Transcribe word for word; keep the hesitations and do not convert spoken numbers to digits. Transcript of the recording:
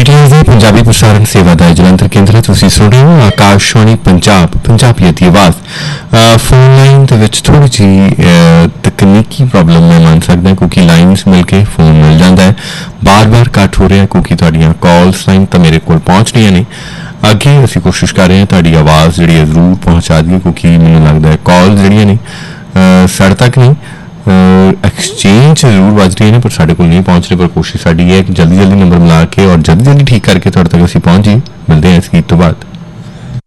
PTI ਦੀ ਪੰਜਾਬੀ ਪ੍ਰਸਾਰਣ ਸੇਵਾ ਦਾ ਜਲੰਧਰ ਕੇਂਦਰ ਤੁਸੀਂ ਸੁਣ ਰਹੇ ਹੋ ਆਕਾਸ਼ਵਾਣੀ ਪੰਜਾਬ ਪੰਜਾਬੀਅਤ ਦੀ ਆਵਾਜ਼ ਫੋਨ ਲਾਈਨ ਦੇ ਵਿੱਚ ਥੋੜੀ ਜਿਹੀ ਤਕਨੀਕੀ ਪ੍ਰੋਬਲਮ ਮੈਂ ਮੰਨ ਸਕਦਾ ਕਿਉਂਕਿ ਲਾਈਨਸ ਮਿਲ ਕੇ ਫੋਨ ਮਿਲ ਜਾਂਦਾ ਹੈ ਬਾਰ-ਬਾਰ ਕੱਟ ਹੋ ਰਿਹਾ ਕਿਉਂਕਿ ਤੁਹਾਡੀਆਂ ਕਾਲਸ ਲਾਈਨ ਤਾਂ ਮੇਰੇ ਕੋਲ ਪਹੁੰਚ ਰਹੀਆਂ ਨੇ ਅੱਗੇ ਅਸੀਂ ਕੋਸ਼ਿਸ਼ ਕਰ ਰਹੇ ਹਾਂ ਤੁਹਾਡੀ ਆਵਾਜ਼ ਜਿਹੜੀ ਹੈ ਜ਼ਰੂਰ ਪਹੁੰਚਾ ਦਈਏ ਕਿਉਂਕਿ ਮੈਨੂੰ ਲੱਗਦਾ ਹੈ ਕਾਲ ਜਿਹੜੀਆਂ ਨੇ ਸਾਡੇ ਤੱਕ ਨਹੀਂ एक्सचेंज जरूर बज रही है पर साढ़े को नहीं पहुँच रहे पर कोशिश साड़ी है कि जल्दी जल्दी नंबर मिला के और जल्दी जल्दी ठीक करके थोड़े तक असीं पहुँच जाइए मिलते हैं इस गीत तो बाद।